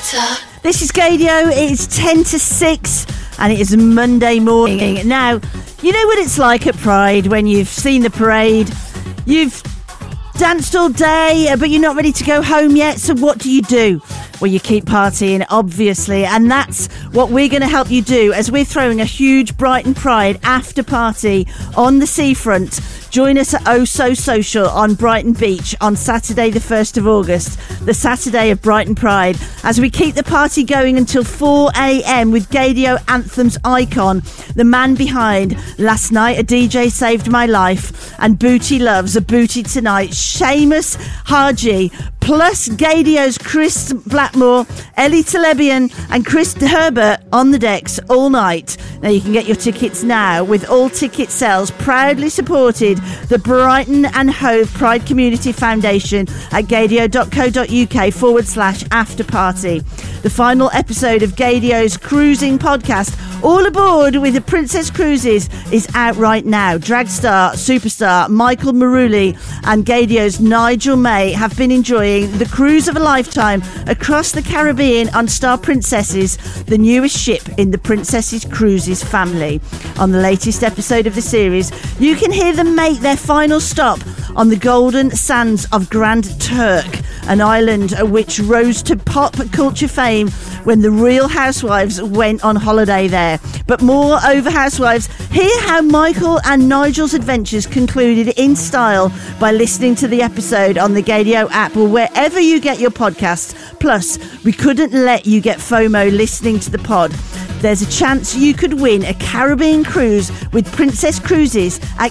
This is Gadio. It's 10 to 6 and it is Monday morning. Now, you know what it's like at Pride when you've seen the parade, you've danced all day, but you're not ready to go home yet. So what do? Well, you keep partying, obviously, and that's what we're going to help you do as we're throwing a huge Brighton Pride after party on the seafront. Join us at Oh So Social on Brighton Beach on Saturday the 1st of August, the Saturday of Brighton Pride, as we keep the party going until 4 a.m. with Gadio Anthems icon, the man behind Last Night a DJ Saved My Life and Booty Loves a Booty Tonight, Seamus Haji, plus Gadio's Chris Blackmore, Ellie Telebian and Chris Herbert on the decks all night. Now you can get your tickets now with all ticket sales proudly supported the Brighton and Hove Pride Community Foundation at gadio.co.uk/after party. The final episode of Gadio's cruising podcast, All Aboard with the Princess Cruises, is out right now. Dragstar superstar Michael Maruli and Gadio's Nigel May have been enjoying the cruise of a lifetime across the Caribbean on Star Princesses, the newest ship in the Princesses Cruises family. On the latest episode of the series, you can hear them make their final stop on the golden sands of Grand Turk, an island which rose to pop culture fame when the Real Housewives went on holiday there. But more over Housewives, hear how Michael and Nigel's adventures concluded in style by listening to the episode on the Gadio app or wherever you get your podcasts. Plus, we couldn't let you get FOMO listening to the pod. There's a chance you could win a Caribbean cruise with Princess Cruises at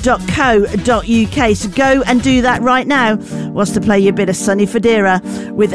gadio.co.uk. So go and do that right now whilst I play you a bit of Sonny Fodera with